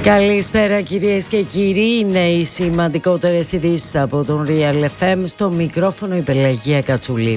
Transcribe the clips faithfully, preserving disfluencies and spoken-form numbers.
Καλησπέρα κυρίες και κύριοι, είναι οι σημαντικότερες ειδήσεις από τον Real εφ εμ, στο μικρόφωνο η Πελαγία Κατσουλή.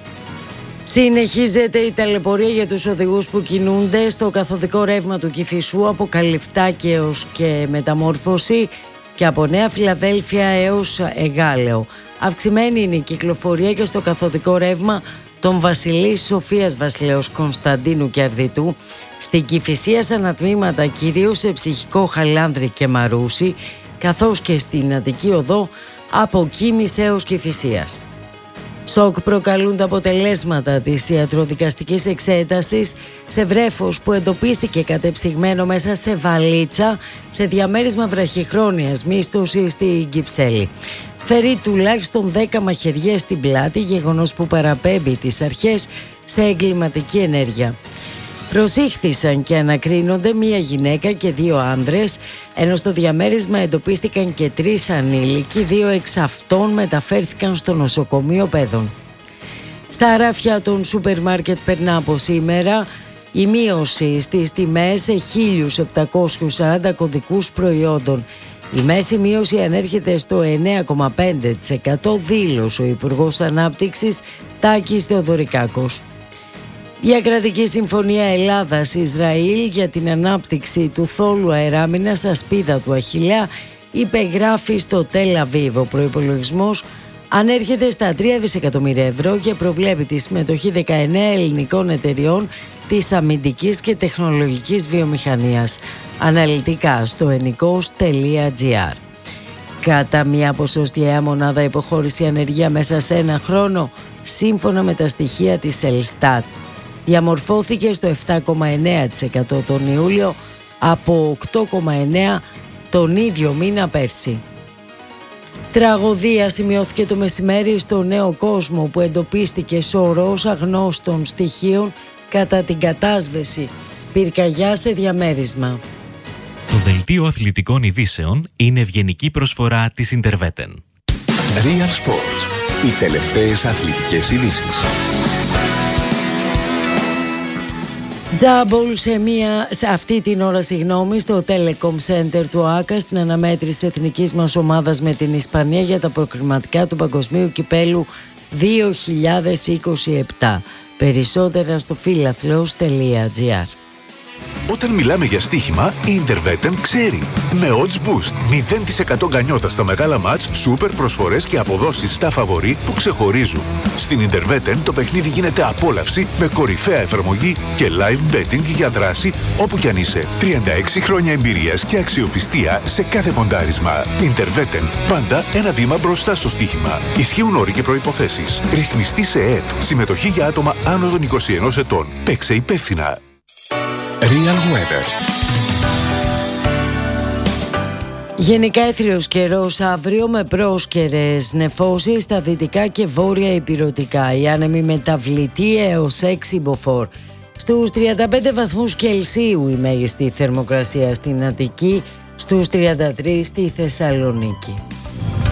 Συνεχίζεται η ταλαιπωρία για τους οδηγούς που κινούνται στο καθοδικό ρεύμα του Κηφισού από Καλυφτάκι έως και Μεταμόρφωση και από Νέα Φιλαδέλφια έως Εγάλεο. Αυξημένη είναι η κυκλοφορία και στο καθοδικό ρεύμα των Βασιλής Σοφίας Βασιλέως Κωνσταντίνου και Αρδιτού, στην Κηφισία σαν ανατμήματα κυρίως σε Ψυχικό, Χαλάνδρη και Μαρούσι, καθώς και στην Αττική Οδό από Κίμης έως Κηφισίας. Σοκ προκαλούν τα αποτελέσματα της ιατροδικαστικής εξέτασης σε βρέφος που εντοπίστηκε κατεψυγμένο μέσα σε βαλίτσα σε διαμέρισμα βραχυχρόνιας μίσθωσης στην Κυψέλη. Φέρει τουλάχιστον δέκα μαχαιριές στην πλάτη, γεγονός που παραπέμπει τις αρχές σε εγκληματική ενέργεια. Προσήχθησαν και ανακρίνονται μία γυναίκα και δύο άνδρες, ενώ στο διαμέρισμα εντοπίστηκαν και τρεις ανήλικοι, δύο εξ αυτών μεταφέρθηκαν στο νοσοκομείο Πέδων. Στα ράφια των σούπερ μάρκετ περνά από σήμερα η μείωση στις τιμές σε χίλια επτακόσιους σαράντα κωδικούς προϊόντων. Η μέση μείωση ανέρχεται στο εννέα κόμμα πέντε τοις εκατό, δήλωσε ο Υπουργός Ανάπτυξης Τάκης Θεοδωρικάκος. Διακρατική Συμφωνία Ελλάδας-Ισραήλ για την ανάπτυξη του θόλου αεράμινας ασπίδα του Αχιλλέα υπεγράφει στο Τελ Αβίβ. Ο προϋπολογισμός ανέρχεται στα τρία δισεκατομμύρια ευρώ και προβλέπει τη συμμετοχή δεκαεννέα ελληνικών εταιριών της αμυντικής και τεχνολογικής βιομηχανίας. Αναλυτικά στο ενικός τελεία τζι άρ. Κατά μια ποσοστιαία μονάδα υποχώρηση ανεργία μέσα σε ένα χρόνο, σύμφωνα με τα στοιχεία της Ελστάτ, διαμορφώθηκε στο επτά κόμμα εννέα τοις εκατό τον Ιούλιο από οκτώ κόμμα εννέα τοις εκατό τον ίδιο μήνα πέρσι. Τραγωδία σημειώθηκε το μεσημέρι στο Νέο Κόσμο που εντοπίστηκε σωρός αγνώστων στοιχείων κατά την κατάσβεση πυρκαγιά σε διαμέρισμα. Το δελτίο αθλητικών ειδήσεων είναι ευγενική προσφορά της Interveten. Real Sports. Οι τελευταίες αθλητικές ειδήσεις. Τζάμπολ σε, μία, σε αυτή την ώρα συγγνώμη, στο Telecom Center του ΆΚΑ στην αναμέτρηση εθνικής μας ομάδας με την Ισπανία για τα προκριματικά του Παγκοσμίου Κυπέλου δύο χιλιάδες είκοσι επτά. Περισσότερα στο φίλαθλος τελεία τζι άρ. Όταν μιλάμε για στοίχημα, η Interveten ξέρει. Με odds boost, μηδέν τοις εκατό γκανιότα στα μεγάλα μάτς, σούπερ προσφορές και αποδόσεις στα φαβορί που ξεχωρίζουν. Στην Interveten το παιχνίδι γίνεται απόλαυση με κορυφαία εφαρμογή και live betting για δράση όπου κι αν είσαι. τριάντα έξι χρόνια εμπειρίας και αξιοπιστία σε κάθε ποντάρισμα. Interveten, πάντα ένα βήμα μπροστά στο στοίχημα. Ισχύουν όροι και προϋποθέσεις. Ρυθμιστή σε ΕΕΠ. Συμμετοχή για άτομα άνω των είκοσι ενός ετών. Παίξε υπεύθυνα. Real Weather. Γενικά έθριος καιρός αύριο με πρόσκαιρες νεφώσεις στα δυτικά και βόρεια ηπειρωτικά. Οι άνεμοι μεταβλητοί έως έξι μποφόρ. Στους τριάντα πέντε βαθμούς Κελσίου η μέγιστη θερμοκρασία στην Αττική, στους τριάντα τρεις στη Θεσσαλονίκη.